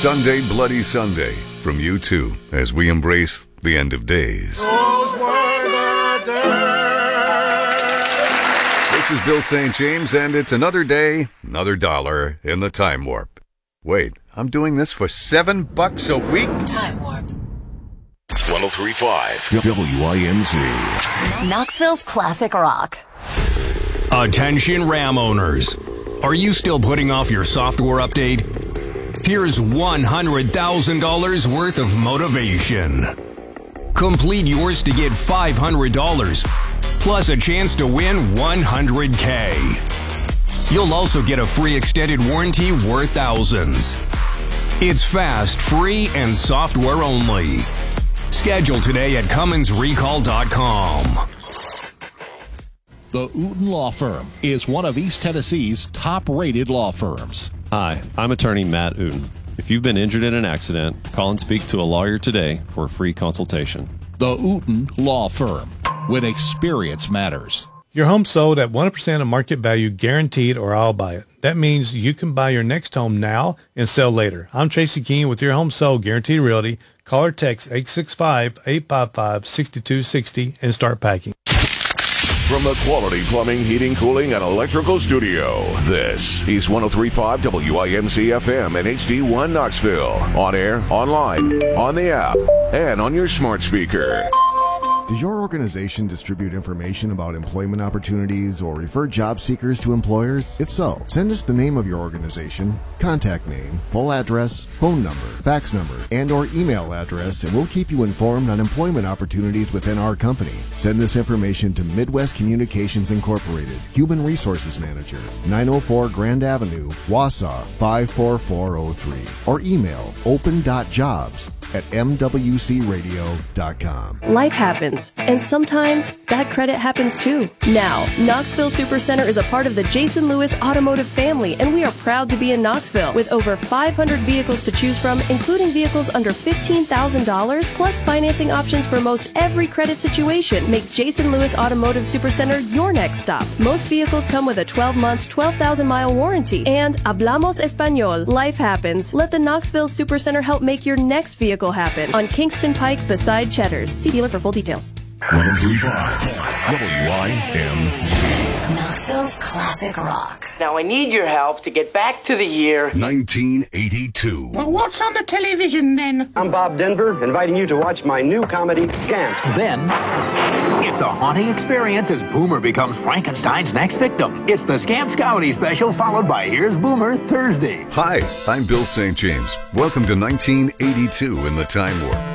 Sunday Bloody Sunday from U2 as we embrace the end of days. Those were the days. This is Bill St. James, and it's another day, another dollar in the Time Warp. Wait, I'm doing this for $7 a week? Time Warp. 103.5 WIMZ. Knoxville's classic rock. Attention Ram owners. Are you still putting off your software update? Here's $100,000 worth of motivation. Complete yours to get $500, plus a chance to win $100K. You'll also get a free extended warranty worth thousands. It's fast, free, and software only. Schedule today at CumminsRecall.com. The Uten Law Firm is one of East Tennessee's top-rated law firms. Hi, I'm attorney Matt Uten. If you've been injured in an accident, call and speak to a lawyer today for a free consultation. The Uten Law Firm, when experience matters. Your home sold at 100% of market value guaranteed, or I'll buy it. That means you can buy your next home now and sell later. I'm Tracy Keene with Your Home Sold Guaranteed Realty. Call or text 865-855-6260 and start packing. From the Quality Plumbing, Heating, Cooling, and Electrical Studio, this is 103.5 WIMZ FM and HD1 Knoxville. On air, online, on the app, and on your smart speaker. Does your organization distribute information about employment opportunities or refer job seekers to employers? If so, send us the name of your organization, contact name, full address, phone number, fax number, and or email address, and we'll keep you informed on employment opportunities within our company. Send this information to Midwest Communications Incorporated, Human Resources Manager, 904 Grand Avenue, Wausau 54403, or email open.jobs@mwcradio.com. Life happens, and sometimes bad credit happens too. Now, Knoxville Supercenter is a part of the Jason Lewis Automotive family, and we are proud to be in Knoxville with over 500 vehicles to choose from, including vehicles under $15,000, plus financing options for most every credit situation. Make Jason Lewis Automotive Supercenter your next stop. Most vehicles come with a 12-month, 12,000-mile warranty. And hablamos español. Life happens. Let the Knoxville Supercenter help make your next vehicle happen on Kingston Pike beside Cheddar's. See dealer for full details. 103.5 WIMZ. Knoxville's classic rock. Now I need your help to get back to the year 1982. Well, what's on the television then? I'm Bob Denver, inviting you to watch my new comedy, Scamps. Then, it's a haunting experience as Boomer becomes Frankenstein's next victim. It's the Scamps Comedy Special, followed by Here's Boomer Thursday. Hi, I'm Bill St. James. Welcome to 1982 in the Time Warp.